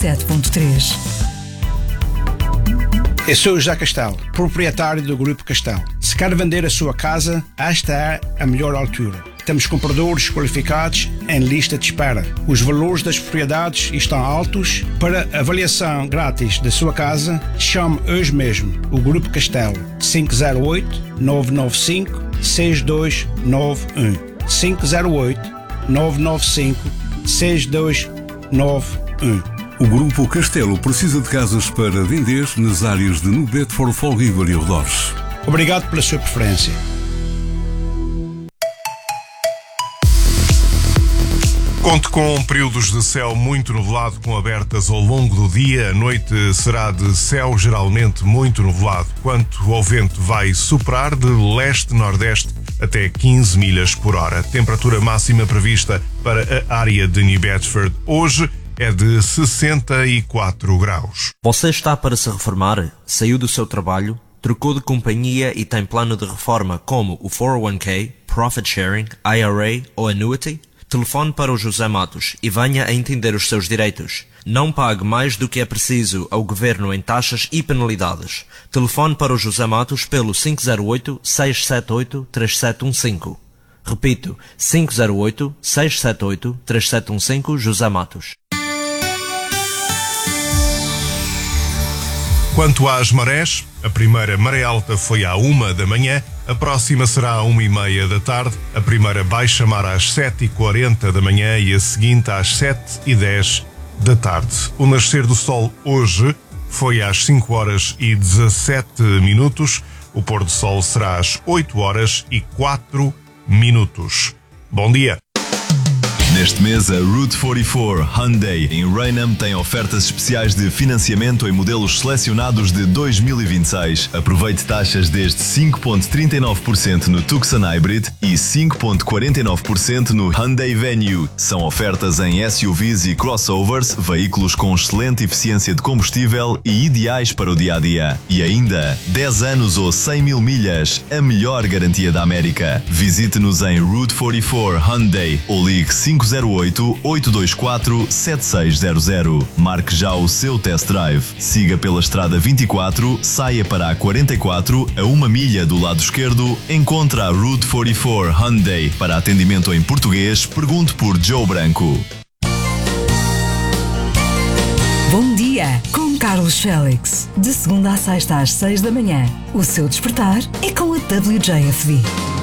107.3. Eu sou o José Castelo, proprietário do Grupo Castelo. Se quer vender a sua casa, esta é a melhor altura. Temos compradores qualificados em lista de espera. Os valores das propriedades estão altos. Para avaliação grátis da sua casa, chame hoje mesmo o Grupo Castelo 508-995-6291. 508-995-6291. O Grupo Castelo precisa de casas para vender nas áreas de New Bedford, Fall River e arredores. Obrigado pela sua preferência. Conte com períodos de céu muito nublado com abertas ao longo do dia. A noite será de céu geralmente muito nublado. Quanto ao vento, vai soprar de leste-nordeste até 15 milhas por hora. Temperatura máxima prevista para a área de New Bedford hoje é de 64 graus. Você está para se reformar? Saiu do seu trabalho? Trocou de companhia e tem plano de reforma como o 401k, Profit Sharing, IRA ou Annuity? Telefone para o José Matos e venha a entender os seus direitos. Não pague mais do que é preciso ao Governo em taxas e penalidades. Telefone para o José Matos pelo 508-678-3715. Repito, 508-678-3715, José Matos. Quanto às marés, a primeira maré alta foi à 1 da manhã, a próxima será à 1:30 da tarde, a primeira baixa mar às 7:40 da manhã e a seguinte às 7:10 da tarde. O nascer do sol hoje foi às 5:17. O pôr do sol será às 8:04. Bom dia! Neste mês, a Route 44 Hyundai em Raynham tem ofertas especiais de financiamento em modelos selecionados de 2026. Aproveite taxas desde 5,39% no Tucson Hybrid e 5,49% no Hyundai Venue. São ofertas em SUVs e crossovers, veículos com excelente eficiência de combustível e ideais para o dia-a-dia. E ainda, 10 anos ou 100 mil milhas, a melhor garantia da América. Visite-nos em Route 44 Hyundai ou ligue 508-824-7600. Marque já o seu test drive. Siga pela estrada 24, saia para a 44, a 1 milha do lado esquerdo, encontra a Route 44 Hyundai. Para atendimento em português, pergunte por Joe Branco. Bom dia, com Carlos Félix. De segunda à sexta às 6 da manhã. O seu despertar é com a WJFD.